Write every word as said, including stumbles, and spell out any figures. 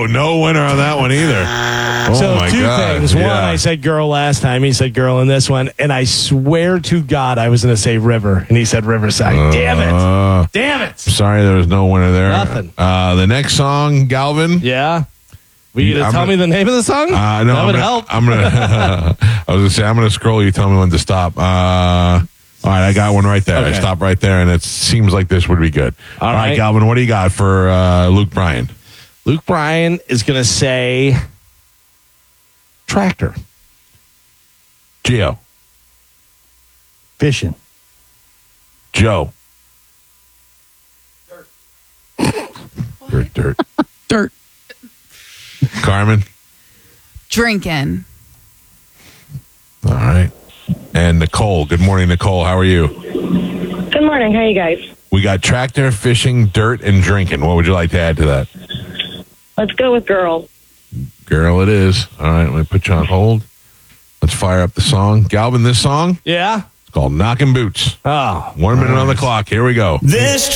no, no winner on that one either. Oh so my two God. things. One, Yeah. I said girl last time. He said girl in this one. And I swear to God I was going to say river. And he said Riverside. Uh, Damn it. Damn it. Sorry, there was no winner there. Nothing. Uh, the next song, Galvin. Yeah. Will you I'm tell gonna- me the name of the song? Uh, no, that I'm would gonna, help. I'm gonna. I was gonna say I'm gonna scroll. You tell me when to stop. Uh, all right, I got one right there. I Okay. stopped right there, and it seems like this would be good. All all right, right. Galvin, what do you got for uh, Luke Bryan? Luke Bryan is going to say tractor. Gio, Fishing. Joe, dirt, dirt, Dirt. Carmen. Drinking. All right, and Nicole. Good morning, Nicole. How are you? Good morning. How are you guys? We got tractor, fishing, dirt, and drinking. What would you like to add to that? Let's go with girl. Girl, it is. All right, let me put you on hold. Let's fire up the song. Galvin, this song, Yeah. it's called Knockin' Boots. Oh. One minute on the clock. Here we go. This